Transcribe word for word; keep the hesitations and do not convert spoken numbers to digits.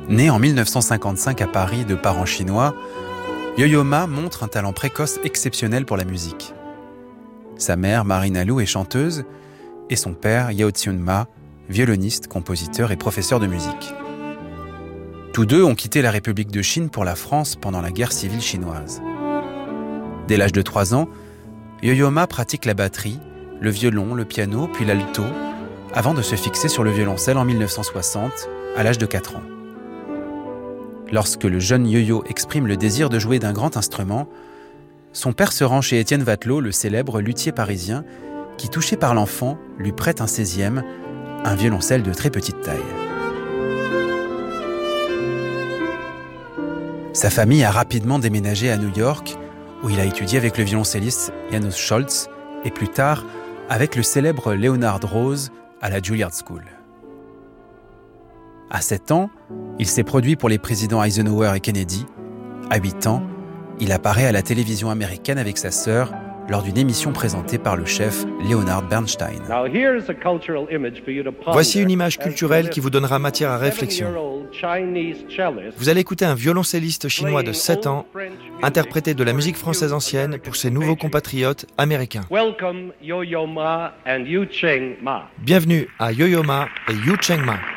Né en mille neuf cent cinquante-cinq à Paris de parents chinois, Yo-Yo Ma montre un talent précoce exceptionnel pour la musique. Sa mère, Marina Lu, est chanteuse et son père, Yao Tsiun Ma, violoniste, compositeur et professeur de musique. Tous deux ont quitté la République de Chine pour la France pendant la guerre civile chinoise. Dès l'âge de trois ans, Yo-Yo Ma pratique la batterie, le violon, le piano, puis l'alto, avant de se fixer sur le violoncelle en mille neuf cent soixante, à l'âge de quatre ans. Lorsque le jeune Yo-Yo exprime le désir de jouer d'un grand instrument, son père se rend chez Étienne Vatelot, le célèbre luthier parisien, qui, touché par l'enfant, lui prête un seizième, un violoncelle de très petite taille. Sa famille a rapidement déménagé à New York, où il a étudié avec le violoncelliste Janusz Scholz et plus tard avec le célèbre Leonard Rose à la Juilliard School. À sept ans, il s'est produit pour les présidents Eisenhower et Kennedy. À huit ans, il apparaît à la télévision américaine avec sa sœur lors d'une émission présentée par le chef Leonard Bernstein. Voici une image culturelle qui vous donnera matière à réflexion. Vous allez écouter un violoncelliste chinois de sept ans interpréter de la musique française ancienne pour ses nouveaux compatriotes américains. Bienvenue à Yo-Yo Ma et Yu Cheng Ma.